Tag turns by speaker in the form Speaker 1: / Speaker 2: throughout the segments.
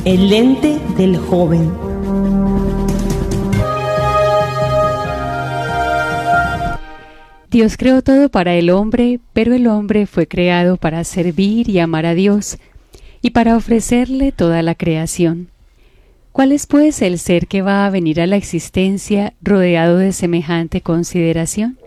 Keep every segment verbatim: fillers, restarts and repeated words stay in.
Speaker 1: El lente del joven.
Speaker 2: Dios creó todo para el hombre, pero el hombre fue creado para servir y amar a Dios, y para ofrecerle toda la creación. ¿Cuál es, pues, el ser que va a venir a la existencia rodeado de semejante consideración?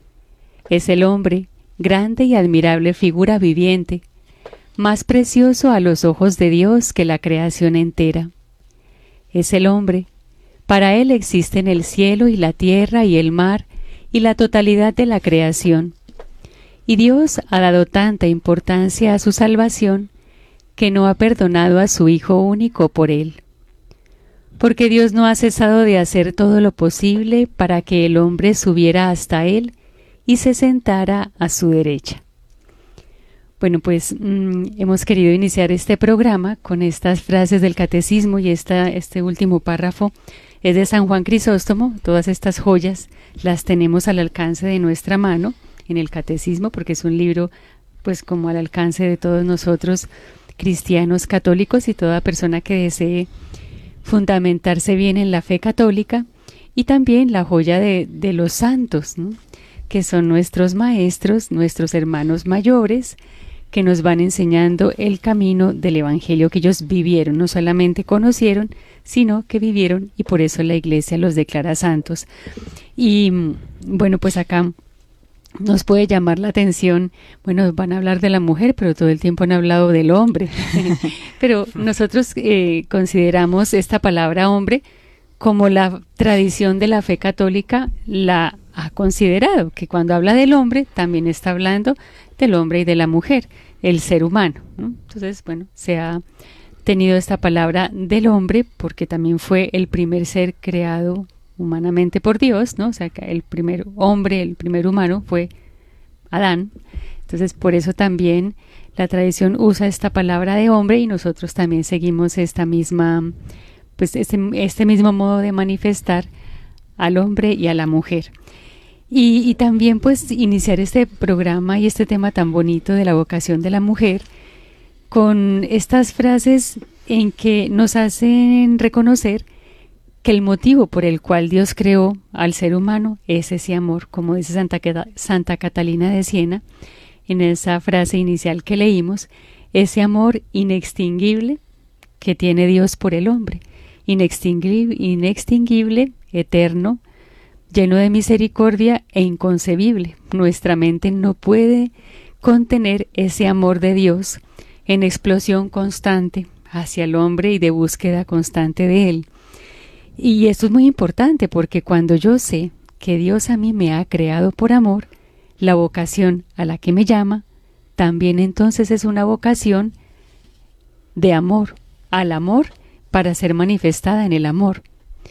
Speaker 2: Es el hombre, grande y admirable figura viviente, más precioso a los ojos de Dios que la creación entera. Es el hombre, para él existen el cielo y la tierra y el mar y la totalidad de la creación. Y Dios ha dado tanta importancia a su salvación que no ha perdonado a su Hijo único por él. Porque Dios no ha cesado de hacer todo lo posible para que el hombre subiera hasta él y se sentara a su derecha. Bueno, pues mmm, hemos querido iniciar este programa con estas frases del catecismo y esta, este último párrafo es de San Juan Crisóstomo. Todas estas joyas las tenemos al alcance de nuestra mano en el catecismo, porque es un libro pues como al alcance de todos nosotros cristianos católicos y toda persona que desee fundamentarse bien en la fe católica, y también la joya de, de los santos, ¿no?, que son nuestros maestros, nuestros hermanos mayores, que nos van enseñando el camino del Evangelio que ellos vivieron, no solamente conocieron, sino que vivieron, y por eso la Iglesia los declara santos. Y bueno, pues acá nos puede llamar la atención, bueno, van a hablar de la mujer, pero todo el tiempo han hablado del hombre. Pero nosotros eh, consideramos esta palabra hombre como la tradición de la fe católica la ha considerado, que cuando habla del hombre también está hablando del hombre y de la mujer, el ser humano, ¿no? Entonces, bueno, se ha tenido esta palabra del hombre porque también fue el primer ser creado humanamente por Dios, ¿no? O sea, que el primer hombre, el primer humano fue Adán. Entonces, por eso también la tradición usa esta palabra de hombre y nosotros también seguimos esta misma, pues este, este mismo modo de manifestar al hombre y a la mujer. Y, y también pues iniciar este programa y este tema tan bonito de la vocación de la mujer con estas frases en que nos hacen reconocer que el motivo por el cual Dios creó al ser humano es ese amor, como dice Santa, Santa Catalina de Siena en esa frase inicial que leímos, ese amor inextinguible que tiene Dios por el hombre, inextinguible, inextinguible, eterno, lleno de misericordia e inconcebible. Nuestra mente no puede contener ese amor de Dios en explosión constante hacia el hombre y de búsqueda constante de él. Y esto es muy importante porque cuando yo sé que Dios a mí me ha creado por amor, la vocación a la que me llama también entonces es una vocación de amor, al amor para ser manifestada en el amor.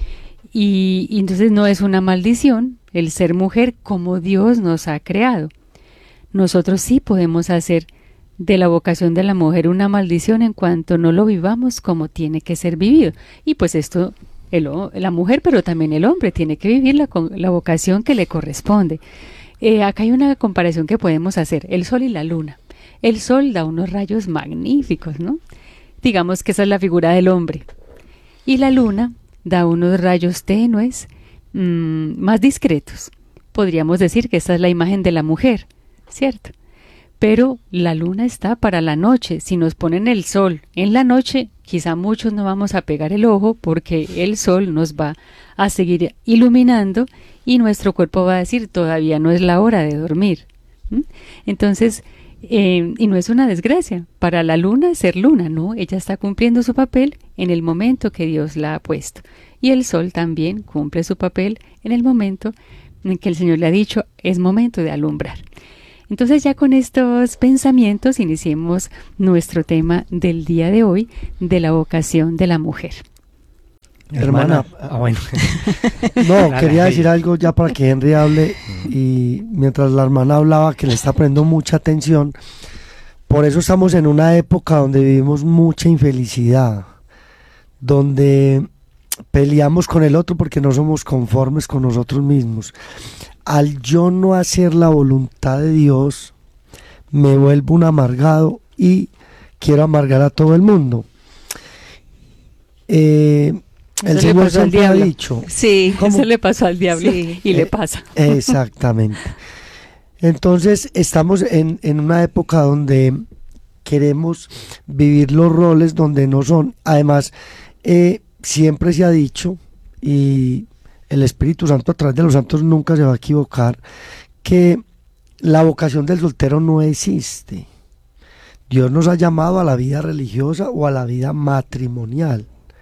Speaker 2: Y, y entonces no es una maldición el ser mujer como Dios nos ha creado. Nosotros sí podemos hacer de la vocación de la mujer una maldición en cuanto no lo vivamos como tiene que ser vivido. Y pues esto, el, la mujer, pero también el hombre, tiene que vivir la, la vocación que le corresponde. Eh, acá hay una comparación que podemos hacer, el sol y la luna. El sol da unos rayos magníficos, ¿no? Digamos que esa es la figura del hombre. Y la luna da unos rayos tenues, mmm, más discretos. Podríamos decir que esta es la imagen de la mujer, ¿cierto? Pero la luna está para la noche. Si nos ponen el sol en la noche, quizá muchos no vamos a pegar el ojo porque el sol nos va a seguir iluminando y nuestro cuerpo va a decir todavía no es la hora de dormir. ¿Mm? Entonces, eh, y no es una desgracia para la luna ser luna, ¿no? Ella está cumpliendo su papel en el momento que Dios la ha puesto. Y el sol también cumple su papel en el momento en que el Señor le ha dicho es momento de alumbrar. Entonces ya con estos pensamientos iniciemos nuestro tema del día de hoy, de la vocación de la mujer.
Speaker 3: Hermana, ah, bueno. No, quería decir algo ya para que Henry hable, y mientras la hermana hablaba que le está poniendo mucha atención, por eso estamos en una época donde vivimos mucha infelicidad, donde peleamos con el otro porque no somos conformes con nosotros mismos. Al yo no hacer la voluntad de Dios, me vuelvo un amargado y quiero amargar a todo el mundo. Eh, el
Speaker 2: Eso le
Speaker 3: Señor
Speaker 2: pasó al
Speaker 3: siempre ha
Speaker 2: diablo.
Speaker 3: dicho.
Speaker 4: Sí,
Speaker 2: Eso le pasó al diablo
Speaker 4: Sí.
Speaker 2: y le
Speaker 3: Eh,
Speaker 2: pasa.
Speaker 3: Exactamente. Entonces estamos en, en una época donde queremos vivir los roles donde no son. Además, eh, siempre se ha dicho, y el Espíritu Santo a través de los santos nunca se va a equivocar, que la vocación del soltero no existe. Dios nos ha llamado a la vida religiosa o a la vida matrimonial.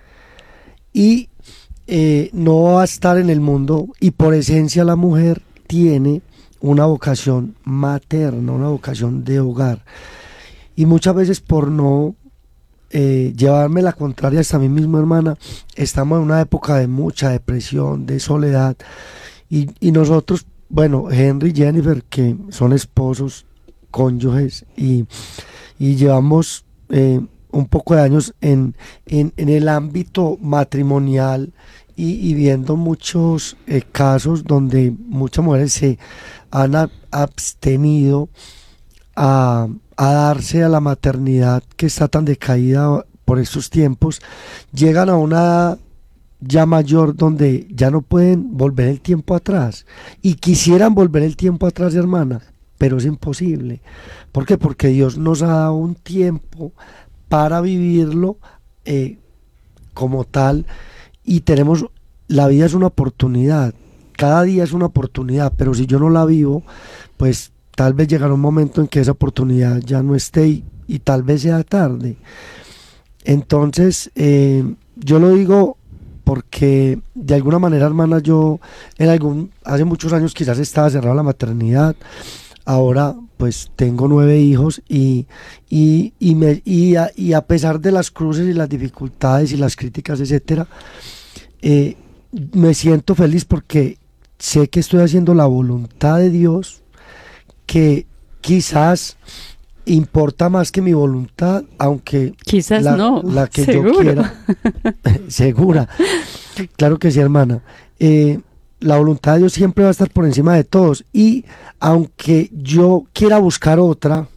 Speaker 3: Y eh, no va a estar en el mundo, y por esencia la mujer tiene una vocación materna, una vocación de hogar. Y muchas veces por no eh, llevarme la contraria hasta mí mismo, hermana, estamos en una época de mucha depresión, de soledad. Y, y nosotros, bueno, Henry y Jennifer, que son esposos, cónyuges, y, y llevamos eh, un poco de años en, en, en el ámbito matrimonial y, y viendo muchos eh, casos donde muchas mujeres se han a- abstenido a, a darse a la maternidad, que está tan decaída por estos tiempos, llegan a una edad ya mayor donde ya no pueden volver el tiempo atrás y quisieran volver el tiempo atrás, hermana, pero es imposible. ¿Por qué? Porque Dios nos ha dado un tiempo para vivirlo eh, como tal, y tenemos, la vida es una oportunidad, cada día es una oportunidad, pero si yo no la vivo, pues tal vez llegará un momento en que esa oportunidad ya no esté, y, y tal vez sea tarde. Entonces, eh, yo lo digo porque de alguna manera, hermana, yo en algún, hace muchos años quizás estaba cerrada la maternidad. Ahora pues tengo nueve hijos, y, y, y, me, y, a, y a pesar de las cruces y las dificultades y las críticas, etcétera, eh, me siento feliz porque sé que estoy haciendo la voluntad de Dios, que quizás importa más que mi voluntad, aunque
Speaker 2: Quizás
Speaker 3: la,
Speaker 2: no,
Speaker 3: la que
Speaker 2: seguro.
Speaker 3: yo quiera, segura, claro que sí, hermana. Eh, la voluntad de Dios siempre va a estar por encima de todos, y aunque yo quiera buscar otra,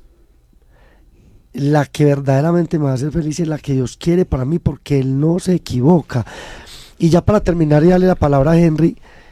Speaker 3: la que verdaderamente me va a hacer feliz es la que Dios quiere para mí, porque Él no se equivoca. Y ya para terminar y darle la palabra a Henry,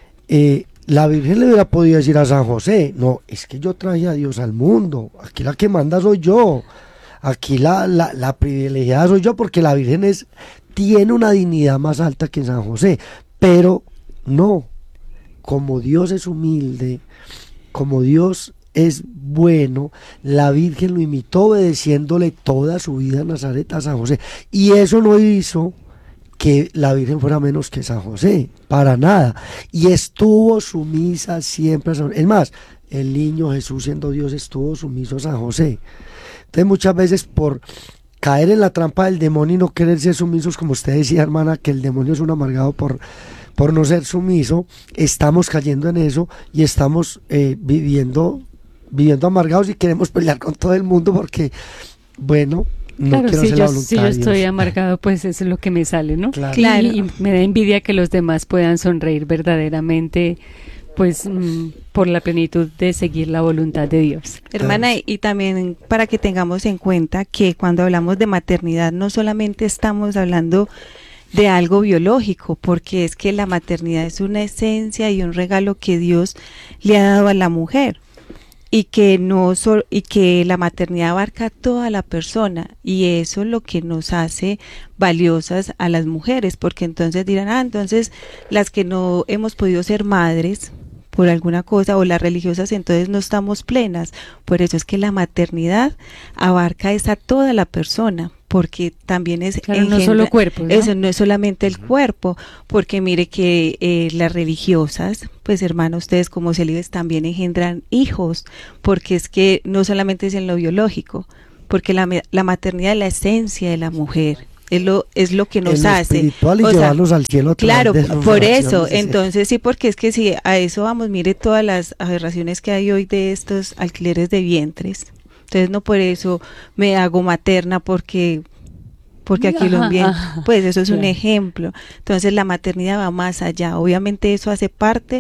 Speaker 3: eh, la Virgen le hubiera podido decir a San José: no, es que yo traje a Dios al mundo, aquí la que manda soy yo, aquí la, la, la privilegiada soy yo, porque la Virgen es, tiene una dignidad más alta que San José. Pero no, como Dios es humilde, como Dios es bueno, la Virgen lo imitó, obedeciéndole toda su vida en Nazaret a San José, y eso no hizo que la Virgen fuera menos que San José, para nada, y estuvo sumisa siempre a San José. Es más, el niño Jesús, siendo Dios, estuvo sumiso a San José. Entonces muchas veces, por caer en la trampa del demonio y no querer ser sumisos, como usted decía, hermana, que el demonio es un amargado por por no ser sumiso, estamos cayendo en eso, y estamos eh, viviendo viviendo amargados, y queremos pelear con todo el mundo porque, bueno, no
Speaker 2: Claro,
Speaker 3: quiero
Speaker 2: si
Speaker 3: hacer
Speaker 2: yo,
Speaker 3: la voluntad
Speaker 2: si yo
Speaker 3: de
Speaker 2: estoy
Speaker 3: Dios.
Speaker 2: amargado, pues eso es lo que me sale, ¿no?
Speaker 3: Claro.
Speaker 4: Claro.
Speaker 2: Y, y me da envidia que los demás puedan sonreír verdaderamente, pues mm, por la plenitud de seguir la voluntad de Dios.
Speaker 4: Hermana, y también para que tengamos en cuenta que cuando hablamos de maternidad no solamente estamos hablando de algo biológico, porque es que la maternidad es una esencia y un regalo que Dios le ha dado a la mujer, y que no so- y que la maternidad abarca a toda la persona, y eso es lo que nos hace valiosas a las mujeres, porque entonces dirán: ah, entonces las que no hemos podido ser madres por alguna cosa, o las religiosas, entonces no estamos plenas. Por eso es que la maternidad abarca es a toda la persona, porque también es
Speaker 2: Claro, no
Speaker 4: engendra-
Speaker 2: solo cuerpos, ¿no?
Speaker 4: eso no es solamente el cuerpo, porque mire que eh, las religiosas, pues hermanos, ustedes como célibes también engendran hijos, porque es que no solamente es en lo biológico, porque la, me- la maternidad es la esencia de la mujer, es lo, es lo que nos
Speaker 3: En lo
Speaker 4: hace.
Speaker 3: espiritual, y
Speaker 4: O sea,
Speaker 3: llevarlos al cielo a través
Speaker 4: claro,
Speaker 3: de sus
Speaker 4: por
Speaker 3: oraciones,
Speaker 4: eso,
Speaker 3: etcétera.
Speaker 4: entonces sí, porque es que si a eso vamos, mire todas las aberraciones que hay hoy de estos alquileres de vientres. Entonces no por eso me hago materna, porque porque aquí los
Speaker 2: Ajá,
Speaker 4: bien,
Speaker 2: ajá.
Speaker 4: pues eso es un
Speaker 2: Claro.
Speaker 4: ejemplo. Entonces la maternidad va más allá. Obviamente eso hace parte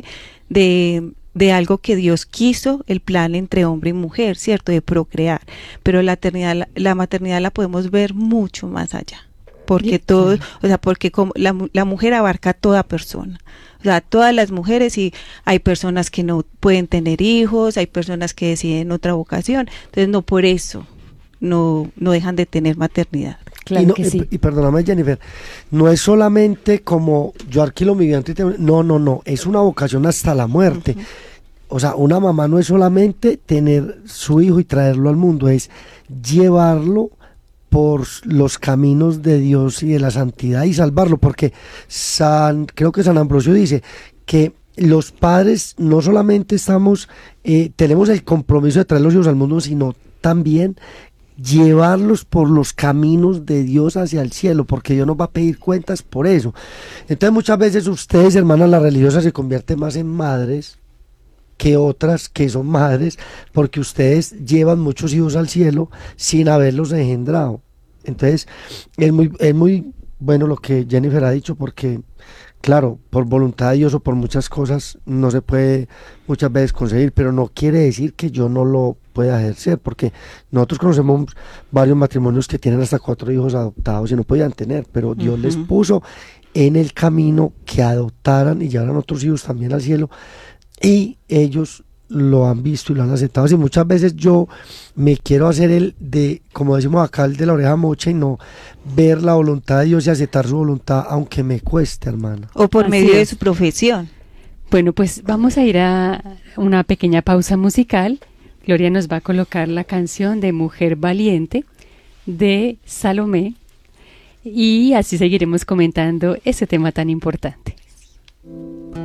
Speaker 4: de de algo que Dios quiso, el plan entre hombre y mujer, ¿cierto? De procrear. Pero la maternidad, la, la maternidad la podemos ver mucho más allá. porque todo, o sea, porque como la, la mujer abarca a toda persona. O sea, todas las mujeres, y hay personas que no pueden tener hijos, hay personas que deciden otra vocación, entonces no por eso no, no dejan de tener maternidad.
Speaker 2: Claro
Speaker 3: y, no,
Speaker 2: que sí.
Speaker 3: y, y perdóname, Jennifer, no es solamente como yo alquilo mi vientre, y te, no, no, no, es una vocación hasta la muerte. Uh-huh. O sea, una mamá no es solamente tener su hijo y traerlo al mundo, es llevarlo por los caminos de Dios y de la santidad y salvarlo, porque San, creo que San Ambrosio dice que los padres no solamente estamos, eh, tenemos el compromiso de traer los hijos al mundo, sino también llevarlos por los caminos de Dios hacia el cielo, porque Dios nos va a pedir cuentas por eso. Entonces muchas veces ustedes, hermanas, las religiosas, se convierten más en madres que otras que son madres, porque ustedes llevan muchos hijos al cielo sin haberlos engendrado. Entonces es muy, es muy bueno lo que Jennifer ha dicho, porque claro, por voluntad de Dios o por muchas cosas no se puede muchas veces conseguir, pero no quiere decir que yo no lo pueda ejercer, porque nosotros conocemos varios matrimonios que tienen hasta cuatro hijos adoptados y no podían tener, pero Dios uh-huh. les puso en el camino que adoptaran y llevaran otros hijos también al cielo, y ellos lo han visto y lo han aceptado. Y muchas veces yo me quiero hacer el de, como decimos acá, el de la oreja mocha, y no ver la voluntad de Dios y aceptar su voluntad, aunque me cueste, hermana.
Speaker 4: O por
Speaker 2: Así
Speaker 4: medio
Speaker 2: es.
Speaker 4: de su profesión.
Speaker 2: Bueno, pues vamos a ir a una pequeña pausa musical. Gloria nos va a colocar la canción de Mujer Valiente de Salomé, y así seguiremos comentando ese tema tan importante.